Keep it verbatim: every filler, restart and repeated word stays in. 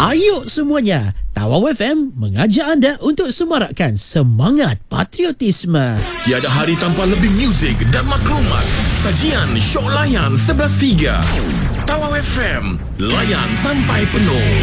Ayo semuanya, Tawau F M mengajak anda untuk semarakkan semangat patriotisme. Tiada hari tanpa lebih muzik dan maklumat. Sajian Syok Layan sebelas tiga. Tawau F M, layan sampai penuh.